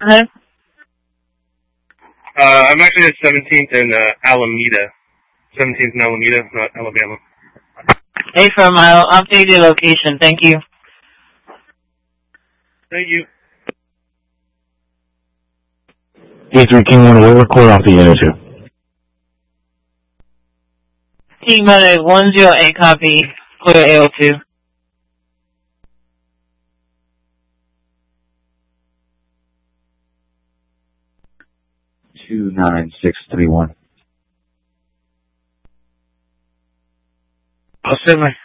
Hello? I'm actually at 17th in Alameda. 17th in Alameda, not Alabama. Affirm, I'll update your location. Thank you. Thank you. D3 King 1 will record off the unit 2. Team Mother 108 copy. Clear AO2. 29631. Oh, 7.